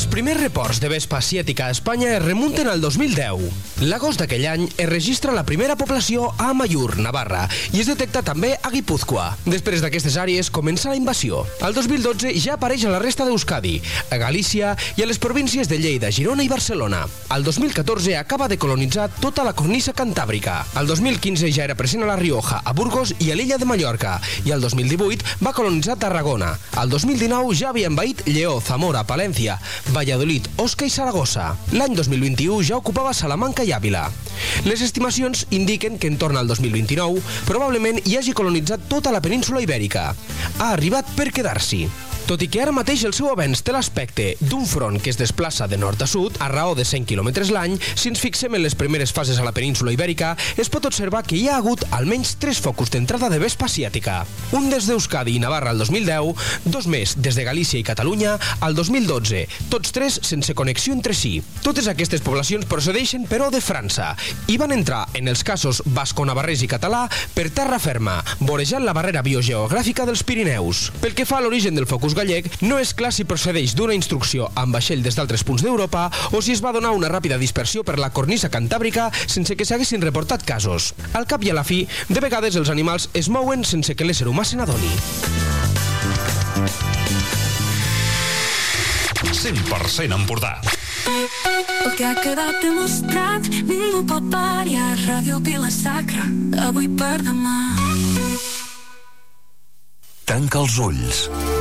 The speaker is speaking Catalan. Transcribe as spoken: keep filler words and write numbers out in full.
Els primers reports de vespa asiàtica a Espanya es remunten al dos mil deu. L'agost d'aquell any es registra la primera població a Amaiur, Navarra, i es detecta també a Guipúzcoa. Després d'aquestes àrees comença la invasió. Al dos mil dotze ja apareix a la resta d'Euskadi, a Galícia i a les províncies de Lleida, Girona i Barcelona. Al dos mil catorze acaba de colonitzar tota la cornisa cantàbrica. Al dos mil quinze ja era present a la Rioja, a Burgos i a l'illa de Mallorca, i al dos mil divuit va colonitzar Tarragona. Al dos mil dinou ja havia envaït Lleó, Zamora, Palència, Valladolid, Osca i Saragossa. L'any dos mil vint-i-u ja ocupava Salamanca i Àvila. Les estimacions indiquen que en torn al dos mil vint-i-nou probablement hi hagi colonitzat tota la península ibèrica. Ha arribat per quedar-s'hi. Tot i que ara mateix el seu avenç té l'aspecte d'un front que es desplaça de nord a sud a raó de cent quilòmetres l'any, si ens fixem en les primeres fases a la península ibèrica, es pot observar que hi ha hagut almenys tres focus d'entrada de vespa asiàtica. Un des d'Euskadi i Navarra al dos mil deu, dos més des de Galícia i Catalunya al dos mil dotze, tots tres sense connexió entre si. Totes aquestes poblacions procedeixen, però, de França i van entrar, en els casos basco-navarrès i català, per terra ferma, vorejant la barrera biogeogràfica dels Pirineus. Pel que fa a l'origen del focus gallec, no és clar si procedeix d'una instrucció amb vaixell des d'altres punts d'Europa o si es va donar una ràpida dispersió per la cornisa cantàbrica sense que s'haguessin reportat casos. Al cap i a la fi, de vegades els animals es mouen sense que l'ésser humà se n'adoni. cent per cent Empordà. El que ha quedat demostrat, ningú pot variar. Ràdio Vila Sacra, avui per demà. Tanca els ulls.